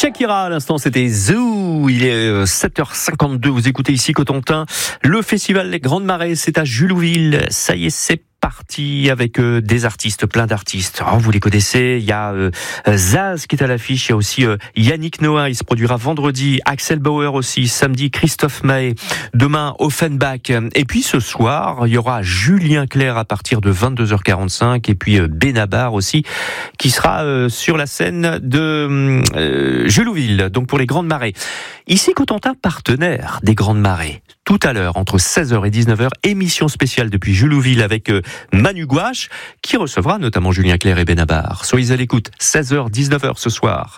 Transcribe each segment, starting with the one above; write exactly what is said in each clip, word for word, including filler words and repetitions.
Shakira, à l'instant, c'était Zoo. Il est sept heures cinquante-deux. Vous écoutez ici Cotentin. Le festival Les Grandes Marées, c'est à Jullouville. Ça y est, c'est parti avec euh, des artistes, plein d'artistes. Oh, vous les connaissez. Il y a euh, Zaz qui est à l'affiche. Il y a aussi euh, Yannick Noah. Il se produira vendredi. Axel Bauer aussi. Samedi, Christophe Maé. Demain, Offenbach. Et puis ce soir, il y aura Julien Clerc à partir de vingt-deux heures quarante-cinq. Et puis euh, Benabar aussi, qui sera euh, sur la scène de euh, Jullouville. Donc pour les Grandes Marées. Ici, Cotentin, partenaire des Grandes Marées. Tout à l'heure, entre seize heures et dix-neuf heures, émission spéciale depuis Jullouville avec euh, Manu Gouache, qui recevra notamment Julien Clerc et Benabar. Soyez à l'écoute, seize heures, dix-neuf heures ce soir.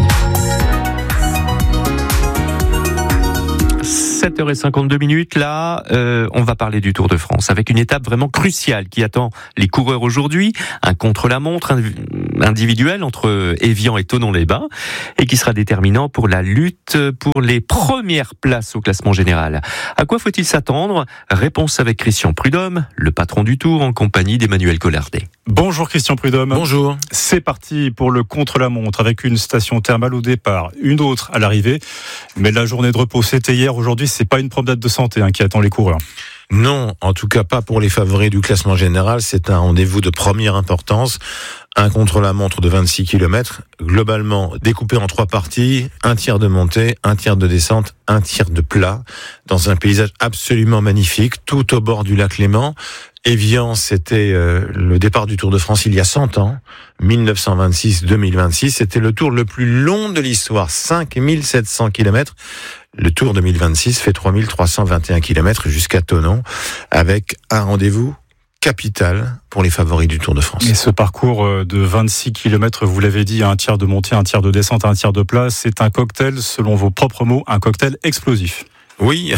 sept heures cinquante-deux minutes, là, euh, on va parler du Tour de France, avec une étape vraiment cruciale qui attend les coureurs aujourd'hui, un contre-la-montre individuel entre Évian et Thonon-les-Bains, et qui sera déterminant pour la lutte pour les premières places au classement général. À quoi faut-il s'attendre ? Réponse avec Christian Prudhomme, le patron du Tour, en compagnie d'Emmanuel Collardet. Bonjour Christian Prudhomme. Bonjour. C'est parti pour le contre-la-montre, avec une station thermale au départ, une autre à l'arrivée, mais la journée de repos c'était hier. Aujourd'hui, c'est pas une promenade de santé hein, qui attend les coureurs. Non, en tout cas pas pour les favoris du classement général. C'est un rendez-vous de première importance. Un contre-la-montre de vingt-six kilomètres, globalement découpé en trois parties, un tiers de montée, un tiers de descente, un tiers de plat, dans un paysage absolument magnifique, tout au bord du lac Léman. Évian, c'était euh, le départ du Tour de France il y a cent ans, dix-neuf cent vingt-six deux mille vingt-six. C'était le tour le plus long de l'histoire, cinq mille sept cents kilomètres. Le Tour deux mille vingt-six fait trois mille trois cent vingt et un kilomètres jusqu'à Thonon, avec un rendez-vous capital pour les favoris du Tour de France. Et ce parcours de vingt-six kilomètres, vous l'avez dit, un tiers de montée, un tiers de descente, un tiers de plat, c'est un cocktail, selon vos propres mots, un cocktail explosif. Oui.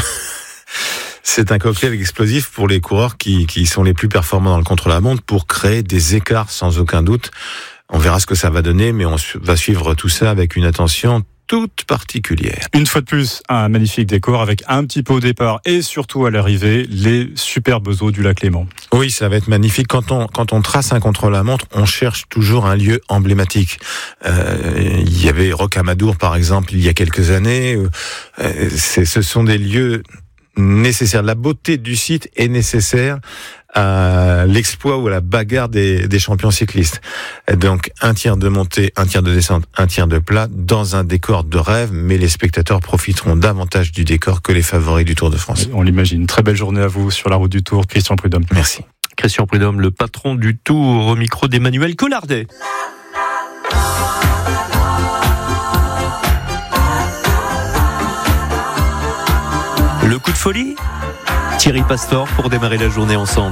C'est un cocktail explosif pour les coureurs qui, qui sont les plus performants dans le contre-la-montre, pour créer des écarts sans aucun doute. On verra ce que ça va donner, mais on va suivre tout ça avec une attention toute particulière. Une fois de plus, un magnifique décor avec un petit peu au départ et surtout à l'arrivée, les superbes eaux du lac Léman. Oui, ça va être magnifique. Quand on, quand on trace un contre-la-montre, on cherche toujours un lieu emblématique. Euh, il y avait Rocamadour, par exemple, il y a quelques années. Euh, c'est, ce sont des lieux nécessaires. La beauté du site est nécessaire à l'exploit ou à la bagarre des, des champions cyclistes. Donc un tiers de montée, un tiers de descente, un tiers de plat, dans un décor de rêve, mais les spectateurs profiteront davantage du décor que les favoris du Tour de France. On l'imagine. Très belle journée à vous sur la route du Tour, Christian Prudhomme. Merci. Christian Prudhomme, le patron du Tour, au micro d'Emmanuel Collardet. Le coup de folie ? Thierry Pastor pour démarrer la journée ensemble.